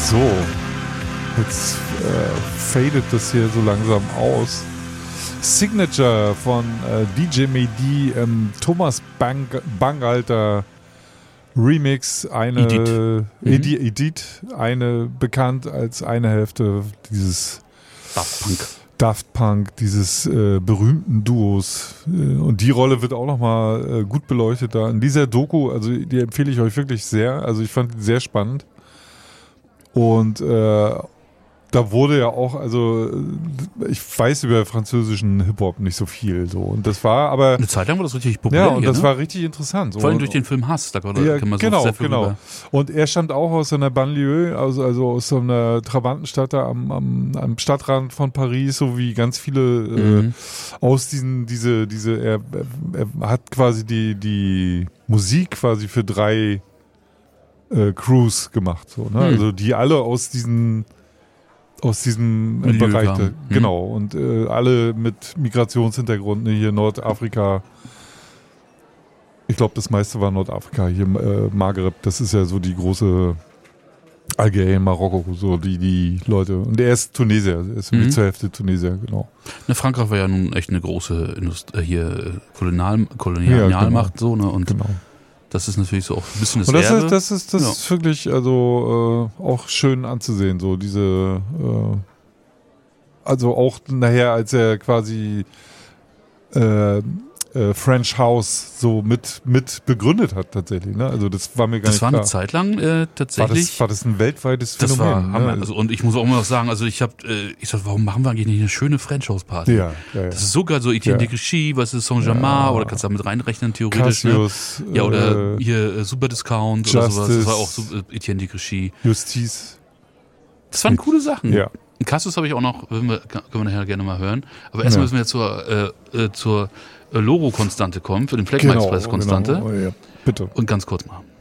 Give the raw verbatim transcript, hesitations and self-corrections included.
So, jetzt äh, fadet das hier so langsam aus. Signature von äh, D J Mehdi, ähm, Thomas Bang, Bangalter Remix, eine Edith. Mhm. Edi, Edith, eine bekannt als eine Hälfte dieses Daft Punk. Daft Punk, dieses äh, berühmten Duos. Äh, und die Rolle wird auch nochmal äh, gut beleuchtet da. In dieser Doku, also die empfehle ich euch wirklich sehr. Also ich fand die sehr spannend. Und äh, da wurde ja auch, also ich weiß über französischen Hip-Hop nicht so viel so. Und das war aber... Eine Zeit lang war das richtig populär. Ja, und hier, das ne? war richtig interessant. So. Vor allem durch den Film Hass, da kann man, Ja, kann man so genau, sehr viel genau. rüber. Und er stammt auch aus so einer Banlieue, also, also aus so einer Trabantenstadt da am, am, am Stadtrand von Paris, so wie ganz viele Mhm. äh, aus diesen, diese, diese, er, er, er hat quasi die, die Musik quasi für drei äh, Crews gemacht, so, ne? Mhm. Also die alle aus diesen aus diesem äh, Milieu Bereich, kamen. da, Mhm. genau, und äh, alle mit Migrationshintergrund, ne, hier Nordafrika. Ich glaube, das meiste war Nordafrika, hier äh, Maghreb, das ist ja so die große Algerien, Marokko, so die, die Leute. Und er ist Tunesier, er ist Mhm. zur Hälfte Tunesier, genau. Ne, Frankreich war ja nun echt eine große Indust äh, hier äh, Kolonial Ja, Kolonialmacht, so, ne? Und Genau. das ist natürlich so auch ein bisschen das Und das Erbe. ist, das ist, das Ja. ist wirklich also äh, auch schön anzusehen, so diese äh, also auch nachher, als er quasi äh, äh, French House so mit, mit begründet hat tatsächlich, ne? Also das war mir gar das nicht war klar. eine Zeit lang äh, war, tatsächlich. das, war das ein weltweites Das war Phänomen? Hammer. ne? Also, und ich muss auch immer noch sagen, also ich habe, äh, ich sag, warum machen wir eigentlich nicht eine schöne French House Party? ja, ja, ja. Das ist so geil, so Etienne Ja. de Clichy, was ist Saint-Germain, Ja. oder kannst du damit reinrechnen, theoretisch, ne? Cassius, Ja, oder äh, hier äh, Super Discount oder sowas. Das Justice. war auch so äh, Etienne de Clichy. Justiz. Das waren coole Sachen. Ja. Cassius habe ich auch noch, können wir, können wir nachher gerne mal hören. Aber erstmal Ja. müssen wir jetzt zur, äh, äh, zur äh, Logo-Konstante kommen, für den Fleckmax-Preis-Konstante. Genau, ja. Bitte. Und ganz kurz mal.